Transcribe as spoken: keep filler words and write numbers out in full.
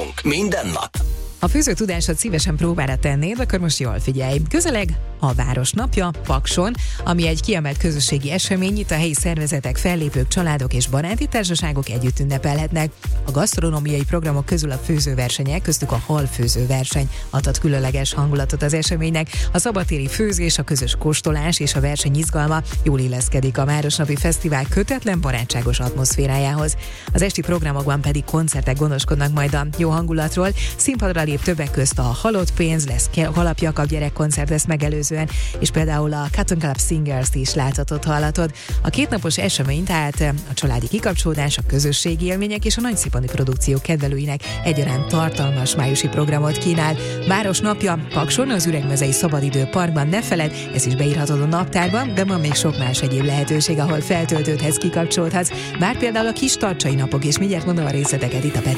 Főzünk minden nap. Ha főző tudásod szívesen próbára tennéd, akkor most jól figyelj. Közeleg a Városnapja Pakson, ami egy kiemelt közösségi esemény, itt a helyi szervezetek, fellépők, családok és baráti társaságok együtt ünnepelhetnek. A gasztronómiai programok közül a főzőversenyek, köztük a halfőzőverseny adhat különleges hangulatot az eseménynek. A szabadtéri főzés, a közös kóstolás és a verseny izgalma jól illeszkedik a Városnapi Fesztivál kötetlen, barátságos atmoszférájához. Az esti programokban pedig koncertek gondoskodnak majd a jó hangulatról. Színpadra lép többek közt a Halott pénz, lesz Kalap Jakab gyerekkoncert ezt megelőzően, és például a Cotton Club Singers-t is láthatod, hallatod. A kétnapos esemény tehát a családi kikapcsolódás, a közösségi élmények és a nagyszínpadi produkciók kedvelőinek egyaránt tartalmas májusi programot kínál. Városnapja Pakson, az Üregmezei Szabadidő Parkban, ne feledd, ezt is beírhatod a naptárban, de van még sok más egyéb lehetőség, ahol feltöltődhetsz, kikapcsolódhatsz, bár például a kis tartsai napok, és mindjárt mondom a részleteket itt a Pető